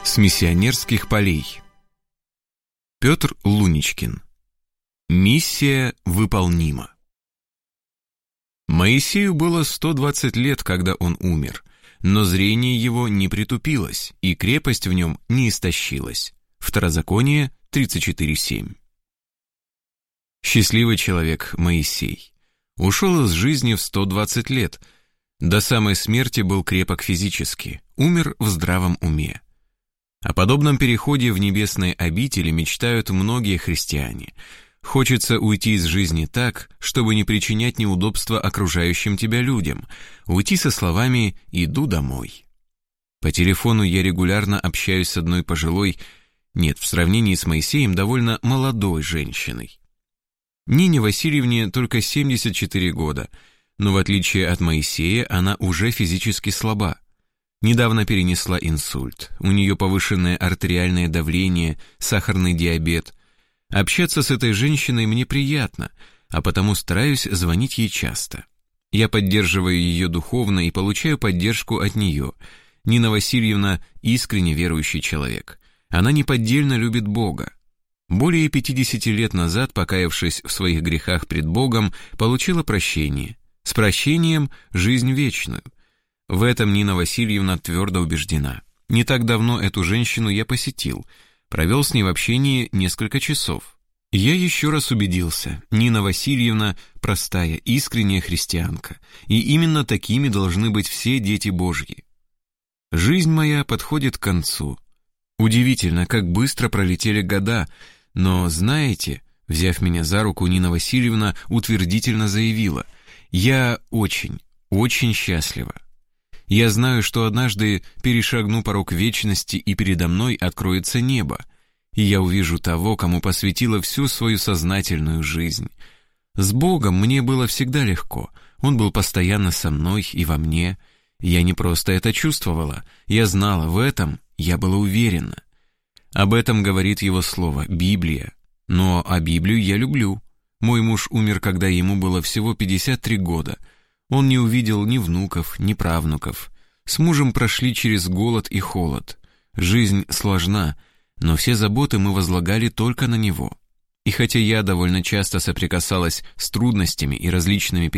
С миссионерских полей. Петр Луничкин. Миссия выполнима. Моисею было 120 лет, когда он умер, но зрение его не притупилось, и крепость в нем не истощилась. Второзаконие 34:7. Счастливый человек Моисей. Ушел из жизни в 120 лет. До самой смерти был крепок физически, умер в здравом уме. О подобном переходе в небесные обители мечтают многие христиане. Хочется уйти из жизни так, чтобы не причинять неудобства окружающим тебя людям, уйти со словами «иду домой». По телефону я регулярно общаюсь с одной пожилой, нет, в сравнении с Моисеем, довольно молодой женщиной. Нине Васильевне только 74 года, но в отличие от Моисея она уже физически слаба. Недавно перенесла инсульт, у нее повышенное артериальное давление, сахарный диабет. Общаться с этой женщиной мне приятно, а потому стараюсь звонить ей часто. Я поддерживаю ее духовно и получаю поддержку от нее. Нина Васильевна искренне верующий человек. Она неподдельно любит Бога. Более 50 лет назад, покаявшись в своих грехах пред Богом, получила прощение. С прощением – жизнь вечную. В этом Нина Васильевна твердо убеждена. Не так давно эту женщину я посетил, провел с ней в общении несколько часов. Я еще раз убедился, Нина Васильевна простая, искренняя христианка, и именно такими должны быть все дети Божьи. Жизнь моя подходит к концу. Удивительно, как быстро пролетели года, но, знаете, взяв меня за руку, Нина Васильевна утвердительно заявила: «Я очень, очень счастлива. Я знаю, что однажды перешагну порог вечности, и передо мной откроется небо, и я увижу того, кому посвятила всю свою сознательную жизнь. С Богом мне было всегда легко, Он был постоянно со мной и во мне. Я не просто это чувствовала, я знала, в этом я была уверена. Об этом говорит Его Слово, Библия. Но а Библию я люблю. Мой муж умер, когда ему было всего 53 года. Он не увидел ни внуков, ни правнуков. С мужем прошли через голод и холод. Жизнь сложна, но все заботы мы возлагали только на него. И хотя я довольно часто соприкасалась с трудностями и различными